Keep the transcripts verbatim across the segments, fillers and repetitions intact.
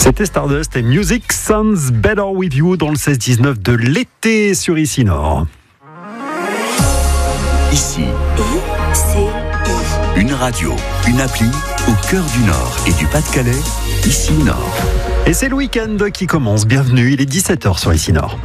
C'était Stardust et Music Sounds Better With You dans le seize dix-neuf de l'été sur Ici Nord. Ici, I C I. Une radio, une appli au cœur du Nord et du Pas-de-Calais, Ici Nord. Et c'est le week-end qui commence. Bienvenue, il est dix-sept heures sur Ici Nord.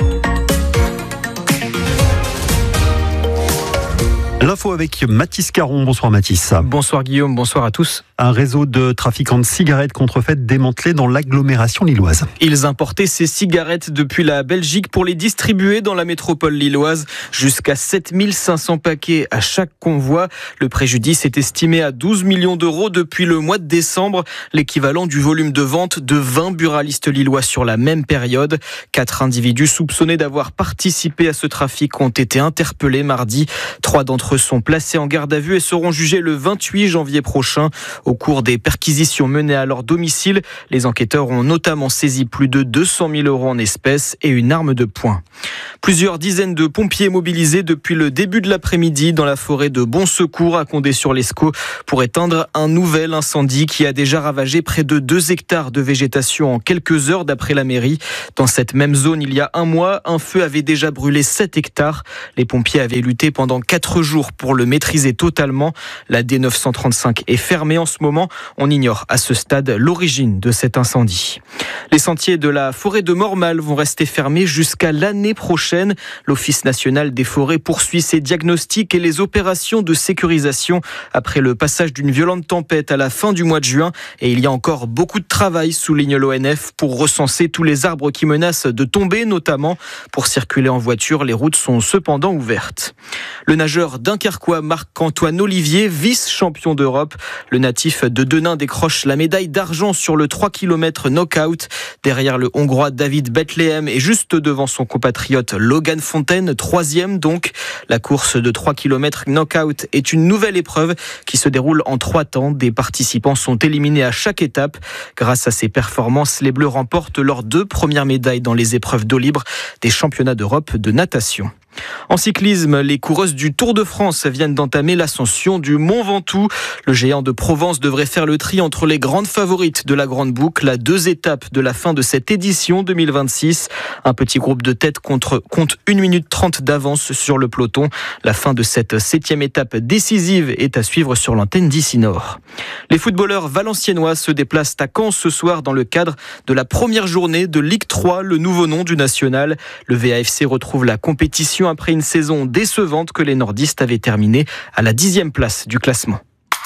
L'info avec Mathis Caron. Bonsoir Mathis. Bonsoir Guillaume, bonsoir à tous. Un réseau de trafiquants de cigarettes contrefaites démantelé dans l'agglomération lilloise. Ils importaient ces cigarettes depuis la Belgique pour les distribuer dans la métropole lilloise. Jusqu'à sept mille cinq cents paquets à chaque convoi. Le préjudice est estimé à douze millions d'euros depuis le mois de décembre, l'équivalent du volume de vente de vingt buralistes lillois sur la même période. Quatre individus soupçonnés d'avoir participé à ce trafic ont été interpellés mardi. Trois d'entre eux sont placés en garde à vue et seront jugés le vingt-huit janvier prochain. Au cours des perquisitions menées à leur domicile, les enquêteurs ont notamment saisi plus de deux cent mille euros en espèces et une arme de poing. Plusieurs dizaines de pompiers mobilisés depuis le début de l'après-midi dans la forêt de Bon Secours à Condé-sur-Lescaut pour éteindre un nouvel incendie qui a déjà ravagé près de deux hectares de végétation en quelques heures d'après la mairie. Dans cette même zone, il y a un mois, un feu avait déjà brûlé sept hectares. Les pompiers avaient lutté pendant quatre jours pour le maîtriser totalement. La D neuf cent trente-cinq est fermée en ce moment. On ignore à ce stade l'origine de cet incendie. Les sentiers de la forêt de Mormal vont rester fermés jusqu'à l'année prochaine. L'Office national des forêts poursuit ses diagnostics et les opérations de sécurisation après le passage d'une violente tempête à la fin du mois de juin. Et il y a encore beaucoup de travail, souligne l'O N F, pour recenser tous les arbres qui menacent de tomber, notamment. Pour circuler en voiture, les routes sont cependant ouvertes. Le nageur dunkerquois Marc-Antoine Olivier, vice-champion d'Europe. Le natif de Denain décroche la médaille d'argent sur le trois kilomètres knock-out. Derrière le Hongrois David Bethlehem et juste devant son compatriote Logan Fontaine, troisième donc. La course de trois kilomètres knock-out est une nouvelle épreuve qui se déroule en trois temps. Des participants sont éliminés à chaque étape. Grâce à ces performances, les Bleus remportent leurs deux premières médailles dans les épreuves d'eau libre des championnats d'Europe de natation. En cyclisme, les coureuses du Tour de France viennent d'entamer l'ascension du Mont Ventoux. Le géant de Provence devrait faire le tri entre les grandes favorites de la Grande Boucle à deux étapes de la fin de cette édition deux mille vingt-six. Un petit groupe de tête contre, compte une minute trente d'avance sur le peloton. La fin de cette septième étape décisive est à suivre sur l'antenne d'Ici Nord. Les footballeurs valenciennois se déplacent à Caen ce soir dans le cadre de la première journée de Ligue trois, le nouveau nom du national. Le V A F C retrouve la compétition après une saison décevante que les nordistes avaient terminée à la dixième place du classement.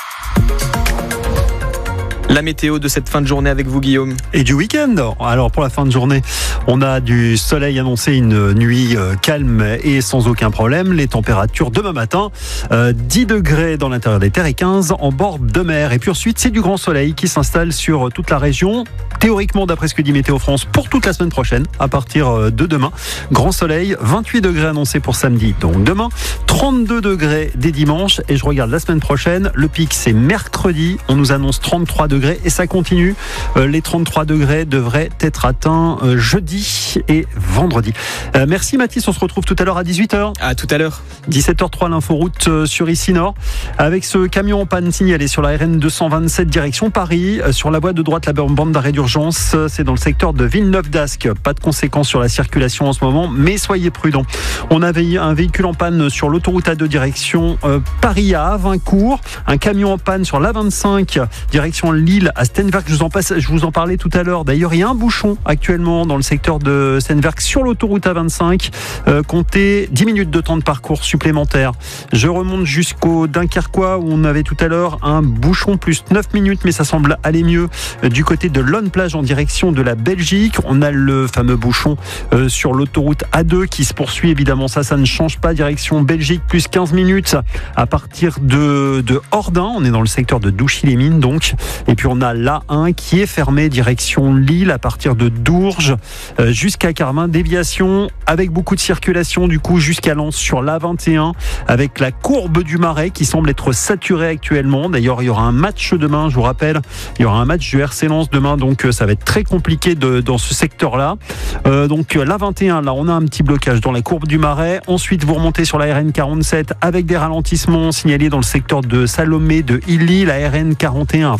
La météo de cette fin de journée avec vous Guillaume. Et du week-end. Alors pour la fin de journée, on a du soleil annoncé, une nuit calme et sans aucun problème. Les températures demain matin, euh, dix degrés dans l'intérieur des terres et quinze en bord de mer. Et puis ensuite, c'est du grand soleil qui s'installe sur toute la région. Théoriquement, d'après ce que dit Météo France, pour toute la semaine prochaine, à partir de demain. Grand soleil, vingt-huit degrés annoncés pour samedi. Donc demain, trente-deux degrés dès dimanche. Et je regarde la semaine prochaine, le pic c'est mercredi. On nous annonce trente-trois degrés. Et ça continue. Euh, les trente-trois degrés devraient être atteints euh, jeudi et vendredi. Euh, merci Mathis, on se retrouve tout à l'heure à dix-huit heures. À tout à l'heure. dix-sept heures trois, l'inforoute euh, sur Ici Nord. Avec ce camion en panne signalé sur la R N deux cent vingt-sept direction Paris. Euh, sur la voie de droite, la bande d'arrêt d'urgence. Euh, c'est dans le secteur de Villeneuve-d'Ascq. Pas de conséquences sur la circulation en ce moment, mais soyez prudents. On avait un véhicule en panne sur l'autoroute A deux direction euh, Paris à Avincourt. Un camion en panne sur l'A vingt-cinq direction Lille à Stenwerk. Je vous en passe, je vous en parlais tout à l'heure. D'ailleurs, il y a un bouchon actuellement dans le secteur de Stenwerk sur l'autoroute A vingt-cinq. Euh, comptez dix minutes de temps de parcours supplémentaire. Je remonte jusqu'au Dunkerquois où on avait tout à l'heure un bouchon plus neuf minutes, mais ça semble aller mieux euh, du côté de Lonne-Plage en direction de la Belgique. On a le fameux bouchon euh, sur l'autoroute A deux qui se poursuit évidemment. Ça, ça ne change pas. Direction Belgique plus quinze minutes à partir de, de Ordin. On est dans le secteur de Douchy-les-Mines donc. Et puis on a l'A un qui est fermé direction Lille à partir de Dourges euh, jusqu'à Carmin. Déviation avec beaucoup de circulation du coup jusqu'à Lens sur l'A vingt et un avec la courbe du Marais qui semble être saturée actuellement. D'ailleurs, il y aura un match demain, je vous rappelle. Il y aura un match du R C Lens demain, donc ça va être très compliqué de, dans ce secteur-là. Euh, donc l'A vingt et un, là, on a un petit blocage dans la courbe du Marais. Ensuite, vous remontez sur la R N quarante-sept avec des ralentissements signalés dans le secteur de Salomé, de Illy, la R N quarante et un à Fourment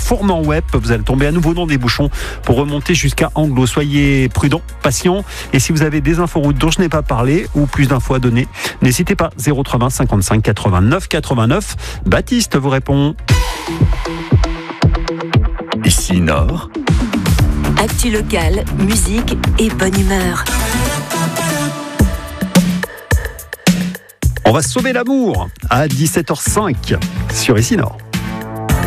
Web. Vous allez tomber à nouveau dans des bouchons pour remonter jusqu'à Anglo. Soyez prudents, patients. Et si vous avez des inforoutes dont je n'ai pas parlé ou plus d'infos à donner, n'hésitez pas. zéro trois vingt cinquante-cinq quatre-vingt-neuf quatre-vingt-neuf. Baptiste vous répond. Ici Nord. Actu locale, musique et bonne humeur. On va sauver l'amour à dix-sept heures cinq sur Ici Nord.